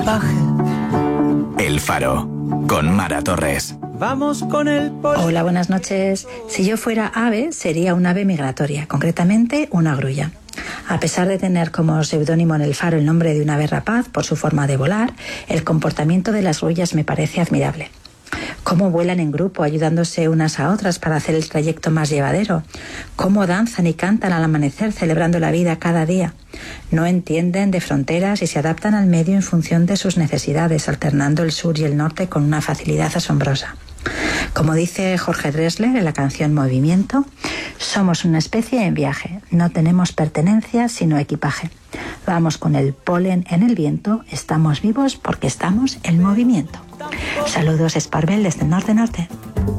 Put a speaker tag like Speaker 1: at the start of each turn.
Speaker 1: equipaje.
Speaker 2: El Faro, con Mara Torres.
Speaker 1: Vamos con el
Speaker 3: Hola, buenas noches. Si yo fuera ave, sería un ave migratoria, concretamente una grulla. A pesar de tener como seudónimo en El Faro el nombre de un ave rapaz por su forma de volar, el comportamiento de las grullas me parece admirable. Cómo vuelan en grupo, ayudándose unas a otras para hacer el trayecto más llevadero. Cómo danzan y cantan al amanecer, celebrando la vida cada día. No entienden de fronteras y se adaptan al medio en función de sus necesidades, alternando el sur y el norte con una facilidad asombrosa. Como dice Jorge Drexler en la canción Movimiento, somos una especie en viaje, no tenemos pertenencias sino equipaje. Vamos con el polen en el viento, estamos vivos porque estamos en movimiento. Saludos, Esparvel, desde el norte-norte.